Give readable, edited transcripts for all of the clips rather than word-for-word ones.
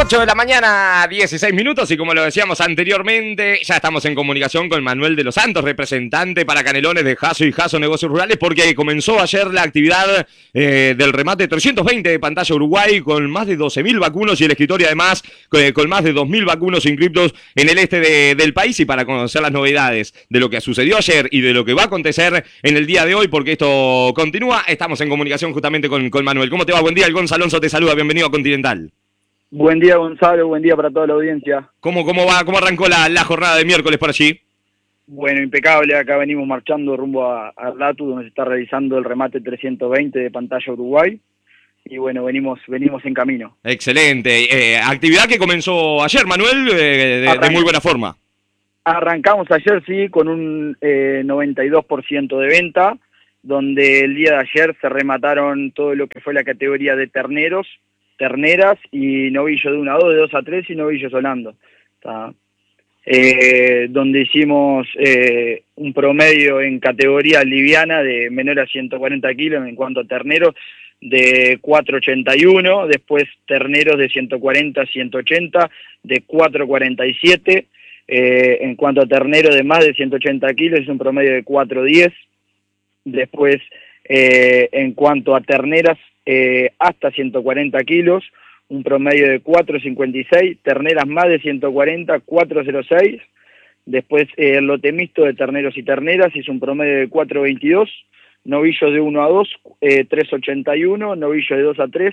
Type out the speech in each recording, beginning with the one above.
8 de la mañana, 16 minutos, y como lo decíamos anteriormente, ya estamos en comunicación con Manuel de los Santos, representante para Canelones de Jasso y Jasso Negocios Rurales, porque comenzó ayer la actividad del remate 320 de Pantalla Uruguay, con más de 12.000 vacunos y el escritorio además con más de 2.000 vacunos inscriptos en el este del país. Y para conocer las novedades de lo que sucedió ayer y de lo que va a acontecer en el día de hoy, porque esto continúa, estamos en comunicación justamente con Manuel. ¿Cómo te va? Buen día, el Gonzalo Alonso te saluda, bienvenido a Continental. Buen día, Gonzalo, buen día para toda la audiencia. ¿Cómo va? ¿Cómo arrancó la jornada de miércoles por allí? Bueno, impecable, acá venimos marchando rumbo a Latu, donde se está realizando el remate 320 de Pantalla Uruguay, y bueno, venimos en camino. Excelente, actividad que comenzó ayer, Manuel, de muy buena forma. Arrancamos ayer, sí, con un 92% de venta, donde el día de ayer se remataron todo lo que fue la categoría de terneros, terneras y novillo de 1 a 2, de 2 a 3 y novillos Holando. Donde hicimos un promedio en categoría liviana de menor a 140 kilos en cuanto a terneros de 4,81, después terneros de 140 a 180 de 4,47, en cuanto a terneros de más de 180 kilos es un promedio de 4,10, después en cuanto a terneras hasta 140 kilos, un promedio de 4,56, terneras más de 140, 4,06, después el lote mixto de terneros y terneras hizo un promedio de 4,22, novillos de 1 a 2, 3,81, novillos de 2 a 3,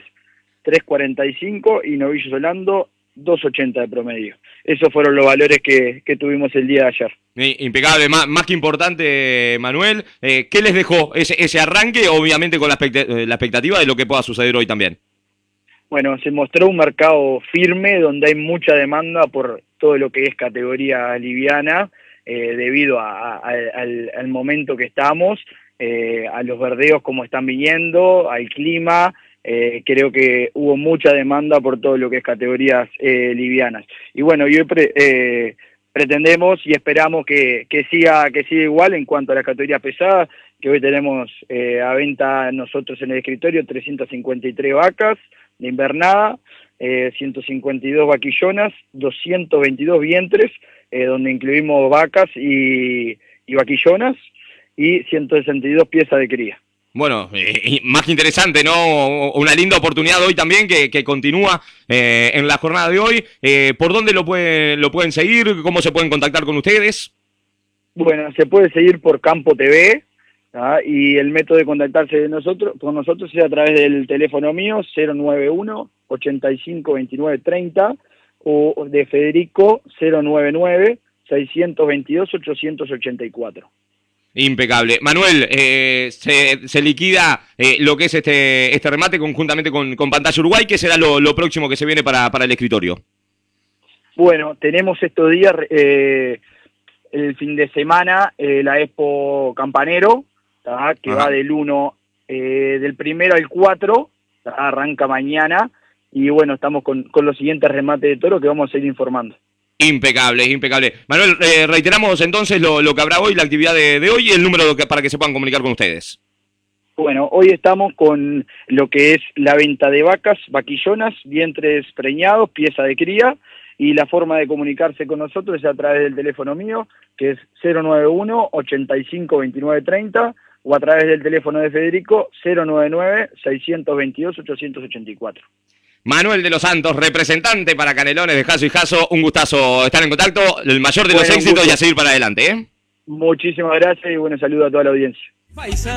3,45 y novillos Holando, 2,80 de promedio. Esos fueron los valores que tuvimos el día de ayer. Impecable, más que importante, Manuel. ¿Qué les dejó ese arranque? Obviamente con la expectativa de lo que pueda suceder hoy también. Bueno, se mostró un mercado firme donde hay mucha demanda por todo lo que es categoría liviana, debido al momento que estamos, a los verdeos como están viniendo, al clima. Creo que hubo mucha demanda por todo lo que es categorías livianas. Y bueno, y hoy pretendemos y esperamos que siga igual en cuanto a las categorías pesadas, que hoy tenemos a venta nosotros en el escritorio 353 vacas de invernada, 152 vaquillonas, 222 vientres, donde incluimos vacas y vaquillonas, y 162 piezas de cría. Bueno, más que interesante, ¿no? Una linda oportunidad hoy también que continúa en la jornada de hoy. ¿Por dónde lo pueden seguir? ¿Cómo se pueden contactar con ustedes? Bueno, se puede seguir por Campo TV, y el método de contactarse con nosotros es a través del teléfono mío, 091 85 29 30, o de Federico, 099 622 884. Impecable. Manuel, se liquida lo que es este remate conjuntamente con Pantalla Uruguay. ¿Qué será lo próximo que se viene para el escritorio? Bueno, tenemos estos días, el fin de semana, la Expo Campanero, que va del 1, del 1 al 4, arranca mañana, y bueno, estamos con los siguientes remates de toro que vamos a seguir informando. Impecable, impecable. Manuel, reiteramos entonces lo que habrá hoy, la actividad de hoy y el número para que se puedan comunicar con ustedes. Bueno, hoy estamos con lo que es la venta de vacas, vaquillonas, vientres preñados, pieza de cría, y la forma de comunicarse con nosotros es a través del teléfono mío, que es 091 85 29 30, o a través del teléfono de Federico, 099 622 884. Manuel de los Santos, representante para Canelones de Jasso y Jasso, un gustazo estar en contacto, el mayor de los éxitos y a seguir para adelante, ¿eh? Muchísimas gracias y bueno, saludo a toda la audiencia.